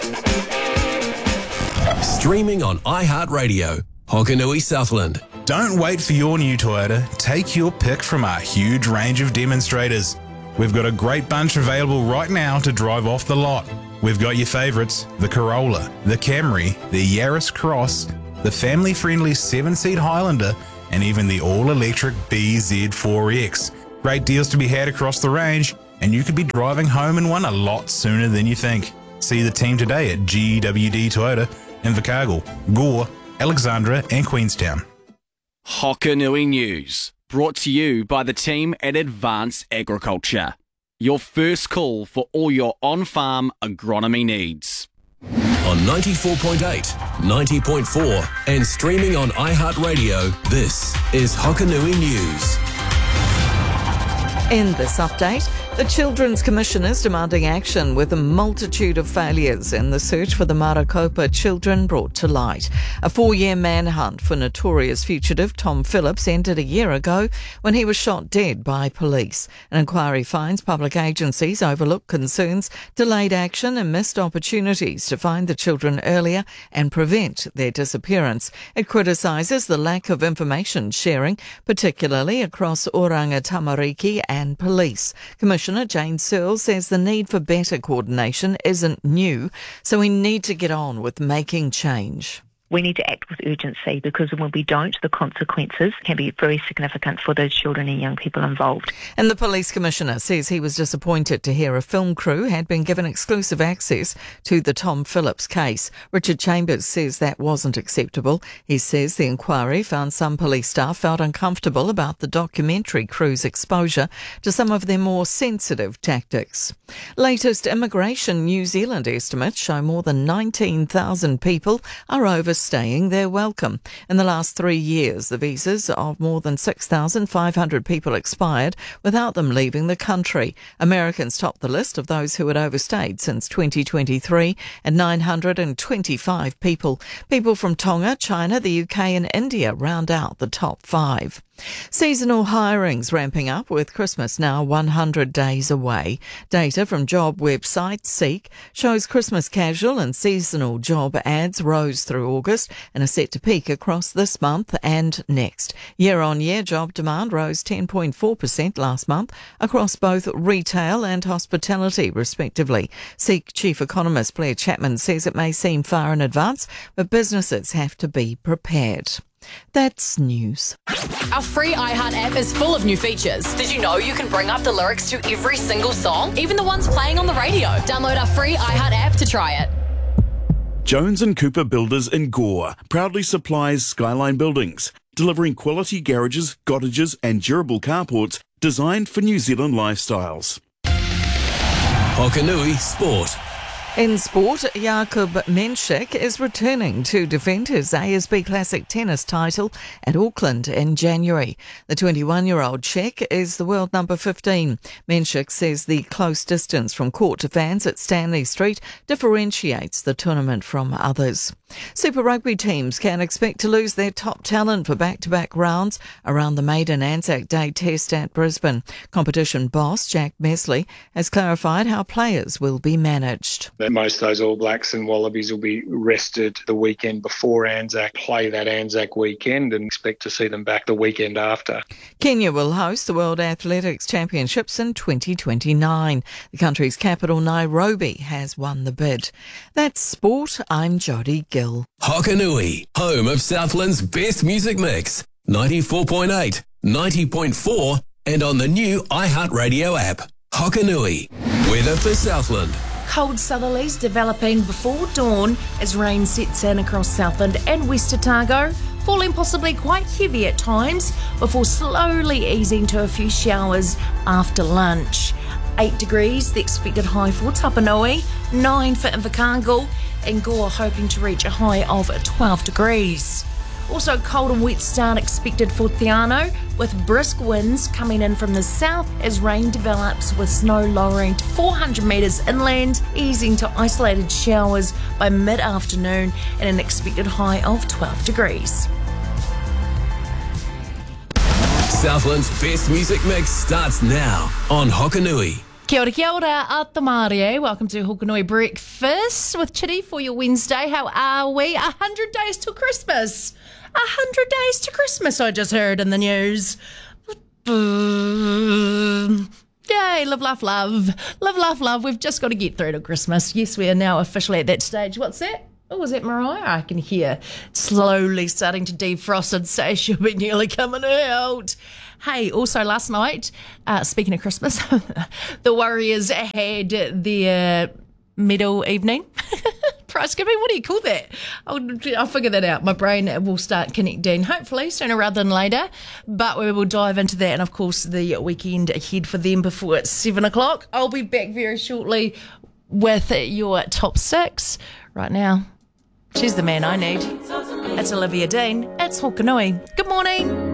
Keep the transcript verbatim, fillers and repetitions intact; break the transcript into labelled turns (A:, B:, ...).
A: Streaming on iHeartRadio, Hokanui Southland.
B: Don't wait for your new Toyota. Take your pick from our huge range of demonstrators. We've got a great bunch available right now to drive off the lot. We've got your favourites, the Corolla, the Camry, the Yaris Cross, the family-friendly seven-seat Highlander, and even the all-electric B Z four X. Great deals to be had across the range, and you could be driving home in one a lot sooner than you think. See the team today at G W D Toyota in Invercargill, Gore, Alexandra and Queenstown.
C: Hokanui News, brought to you by the team at Advanced Agriculture. Your first call for all your on-farm agronomy needs.
A: On ninety-four point eight, ninety point four and streaming on iHeartRadio, this is Hokanui News.
D: In this update, the Children's Commission is demanding action with a multitude of failures in the search for the Marakopa children brought to light. A four-year manhunt for notorious fugitive Tom Phillips ended a year ago when he was shot dead by police. An inquiry finds public agencies overlooked concerns, delayed action and missed opportunities to find the children earlier and prevent their disappearance. It criticises the lack of information sharing, particularly across Oranga Tamariki and police. Commissioner Jane Searle says the need for better coordination isn't new, so we need to get on with making change.
E: We need to act with urgency because when we don't, the consequences can be very significant for those children and young people involved.
D: And the police commissioner says he was disappointed to hear a film crew had been given exclusive access to the Tom Phillips case. Richard Chambers says that wasn't acceptable. He says the inquiry found some police staff felt uncomfortable about the documentary crew's exposure to some of their more sensitive tactics. Latest Immigration New Zealand estimates show more than nineteen thousand people are overstaying their welcome. In the last three years, the visas of more than six thousand five hundred people expired without them leaving the country. Americans topped the list of those who had overstayed since twenty twenty-three at nine hundred twenty-five people. People from Tonga, China, the U K and India round out the top five. Seasonal hirings ramping up with Christmas now one hundred days away. Data from job website Seek shows Christmas casual and seasonal job ads rose through August and are set to peak across this month and next. Year-on-year job demand rose ten point four percent last month across both retail and hospitality, respectively. Seek chief economist Blair Chapman says it may seem far in advance, but businesses have to be prepared. That's news.
F: Our free iHeart app is full of new features. Did you know you can bring up the lyrics to every single song, even the ones playing on the radio? Download our free iHeart app to try it.
G: Jones and Cooper Builders in Gore proudly supplies Skyline Buildings, delivering quality garages, cottages and durable carports designed for New Zealand lifestyles.
A: Hokanui Sport.
D: In sport, Jakub Menšik is returning to defend his A S B Classic tennis title at Auckland in January. The twenty-one-year-old Czech is the world number fifteen. Menšik says the close distance from court to fans at Stanley Street differentiates the tournament from others. Super Rugby teams can expect to lose their top talent for back-to-back rounds around the maiden Anzac Day test at Brisbane. Competition boss Jack Mesley has clarified how players will be managed.
H: That most of those All Blacks and Wallabies will be rested the weekend before Anzac, play that Anzac weekend and expect to see them back the weekend after.
D: Kenya will host the World Athletics Championships in twenty twenty-nine. The country's capital, Nairobi, has won the bid. That's sport. I'm Jodie Gill.
A: Hokanui, home of Southland's best music mix. ninety-four point eight, ninety point four and on the new iHeartRadio app. Hokanui, weather for Southland.
I: Cold southerlies developing before dawn as rain sets in across Southland and West Otago, falling possibly quite heavy at times before slowly easing to a few showers after lunch. eight degrees, the expected high for Tapanui, nine for Invercargill, and Gore hoping to reach a high of twelve degrees. Also cold and wet start expected for Theano, with brisk winds coming in from the south as rain develops, with snow lowering to four hundred metres inland, easing to isolated showers by mid-afternoon and an expected high of twelve degrees.
A: Southland's best music mix starts now on Hokanui.
I: Kia ora, kia ora, ata Marie. Welcome to Hokanui Breakfast with Chitty for your Wednesday. How are we? A hundred days till Christmas. A hundred days to Christmas, I just heard in the news. Yay, live, laugh, love. Live, laugh, love. We've just got to get through to Christmas. Yes, we are now officially at that stage. What's that? Oh, was that Mariah? I can hear slowly starting to defrost and say she'll be nearly coming out. Hey, also last night, uh, speaking of Christmas, the Warriors had their medal evening. Prize giving, what do you call that? I'll, I'll figure that out. My brain will start connecting, hopefully sooner rather than later. But we will dive into that and, of course, the weekend ahead for them before it's seven o'clock. I'll be back very shortly with your top six. Right now, she's the man I need. It's Olivia Dean. It's Hokanui. Good morning.